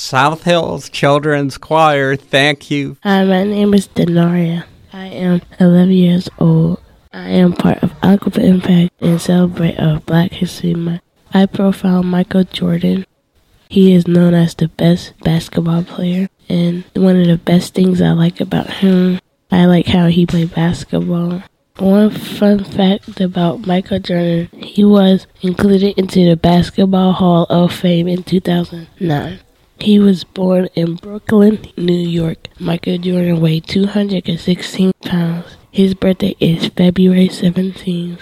South Hills Children's Choir. Thank you. Hi, my name is Denaria. I am 11 years old. I am part of Aliquippa Impact and celebrate of Black History Month. I profile Michael Jordan. He is known as the best basketball player, and one of the best things I like about him, I like how he played basketball. One fun fact about Michael Jordan, he was included into the Basketball Hall of Fame in 2009. He was born in Brooklyn, New York. Michael Jordan weighed 216 pounds. His birthday is February 17,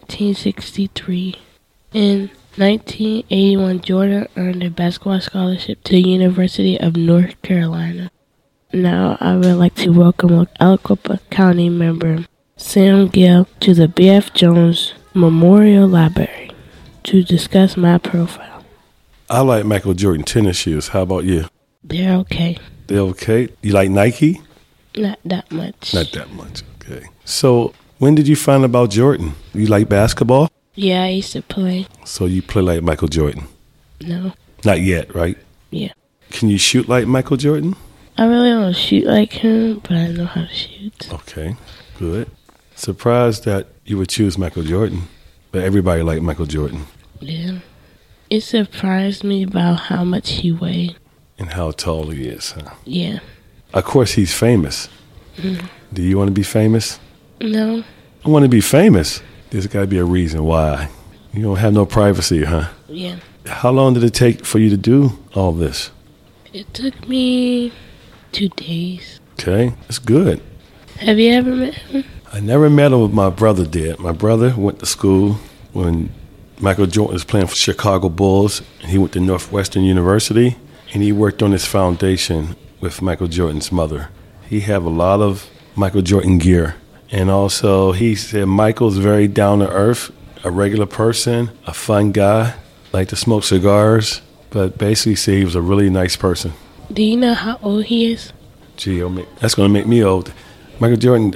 1963. In 1981, Jordan earned a basketball scholarship to the University of North Carolina. Now I would like to welcome Aliquippa County member Sam Gill to the B.F. Jones Memorial Library to discuss my profile. I like Michael Jordan tennis shoes. How about you? They're okay. They're okay? You like Nike? Not that much. Not that much, okay. So when did you find out about Jordan? You like basketball? Yeah, I used to play. So you play like Michael Jordan? No. Not yet, right? Yeah. Can you shoot like Michael Jordan? I really don't shoot like him, but I know how to shoot. Okay, good. Surprised that you would choose Michael Jordan, but everybody liked Michael Jordan. Yeah. It surprised me about how much he weighed. And how tall he is, huh? Yeah. Of course, he's famous. Do you want to be famous? No. I want to be famous. There's got to be a reason why. You don't have no privacy, huh? Yeah. How long did it take for you to do all this? It took me 2 days. Okay, that's good. Have you ever met him? I never met him, but my brother did. My brother went to school when Michael Jordan was playing for Chicago Bulls, and he went to Northwestern University, and he worked on his foundation with Michael Jordan's mother. He have a lot of Michael Jordan gear. And also, he said Michael's very down-to-earth, a regular person, a fun guy, like to smoke cigars, but basically said he was a really nice person. Do you know how old he is? Gee, that's going to make me old. Michael Jordan,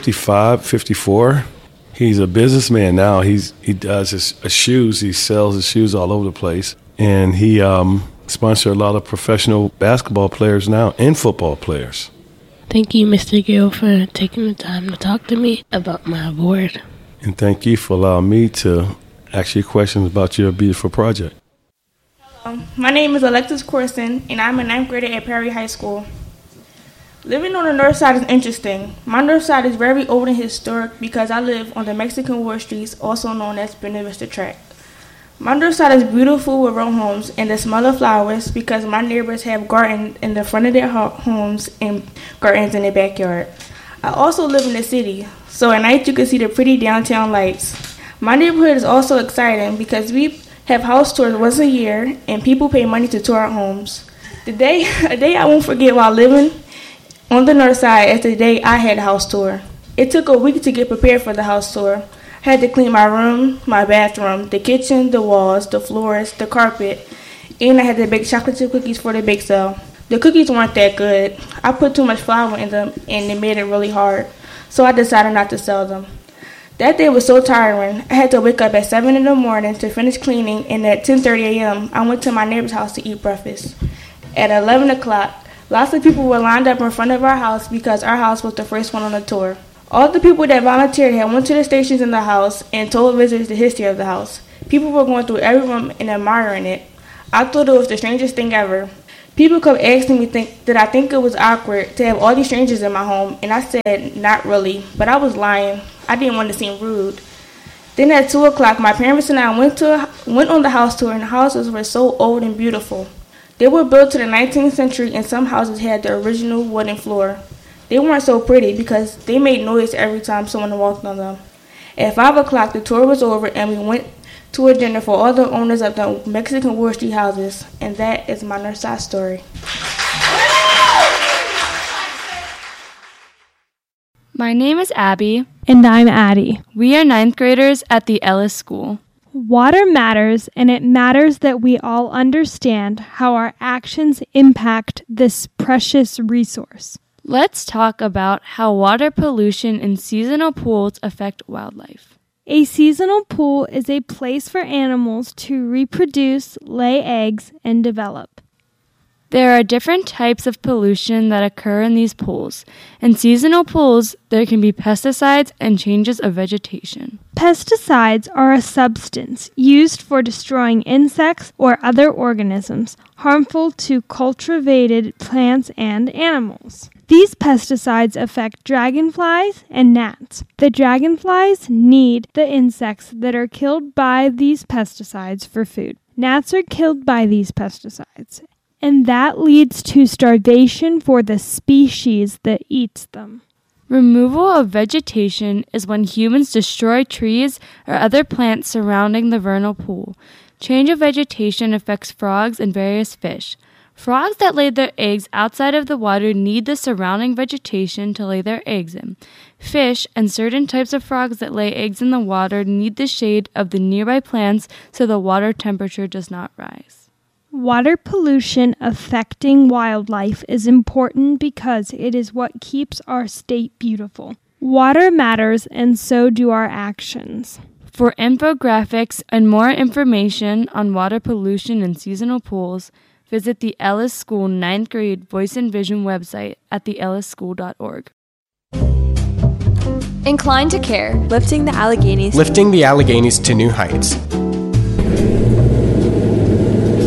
55, 54. He's a businessman now. He does his shoes. He sells his shoes all over the place. And he sponsors a lot of professional basketball players now and football players. Thank you, Mr. Gill, for taking the time to talk to me about my award. And thank you for allowing me to ask you questions about your beautiful project. Hello, my name is Alexis Corson, and I'm a 9th grader at Perry High School. Living on the north side is interesting. My north side is very old and historic because I live on the Mexican War Streets, also known as Buena Vista Tract. My north side is beautiful with row homes and the smell of flowers because my neighbors have gardens in the front of their homes and gardens in their backyard. I also live in the city, so at night you can see the pretty downtown lights. My neighborhood is also exciting because we have house tours once a year and people pay money to tour our homes. A day I won't forget while living on the north side is the day I had a house tour. It took a week to get prepared for the house tour. I had to clean my room, my bathroom, the kitchen, the walls, the floors, the carpet, and I had to bake chocolate chip cookies for the bake sale. The cookies weren't that good. I put too much flour in them and it made it really hard, so I decided not to sell them. That day was so tiring. I had to wake up at 7 in the morning to finish cleaning, and at 10:30 a.m. I went to my neighbor's house to eat breakfast. At 11 o'clock, lots of people were lined up in front of our house because our house was the first one on the tour. All the people that volunteered had went to the stations in the house and told visitors the history of the house. People were going through every room and admiring it. I thought it was the strangest thing ever. People kept asking me did I think it was awkward to have all these strangers in my home, and I said not really, but I was lying. I didn't want to seem rude. Then at 2 o'clock, my parents and I went on the house tour, and the houses were so old and beautiful. They were built to the 19th century, and some houses had the original wooden floor. They weren't so pretty because they made noise every time someone walked on them. At 5 o'clock, the tour was over, and we went to a dinner for all the owners of the Mexican Wall Street houses, and that is my north side story. My name is Abby. And I'm Addie. We are 9th graders at the Ellis School. Water matters, and it matters that we all understand how our actions impact this precious resource. Let's talk about how water pollution in seasonal pools affect wildlife. A seasonal pool is a place for animals to reproduce, lay eggs, and develop. There are different types of pollution that occur in these pools. In seasonal pools, there can be pesticides and changes of vegetation. Pesticides are a substance used for destroying insects or other organisms harmful to cultivated plants and animals. These pesticides affect dragonflies and gnats. The dragonflies need the insects that are killed by these pesticides for food. Gnats are killed by these pesticides, and that leads to starvation for the species that eats them. Removal of vegetation is when humans destroy trees or other plants surrounding the vernal pool. Change of vegetation affects frogs and various fish. Frogs that lay their eggs outside of the water need the surrounding vegetation to lay their eggs in. Fish and certain types of frogs that lay eggs in the water need the shade of the nearby plants so the water temperature does not rise. Water pollution affecting wildlife is important because it is what keeps our state beautiful. Water matters, and so do our actions. For infographics and more information on water pollution in seasonal pools, visit the Ellis School 9th grade Voice and Vision website at theellisschool.org. Inclined to Care, Lifting the Alleghenies to new heights.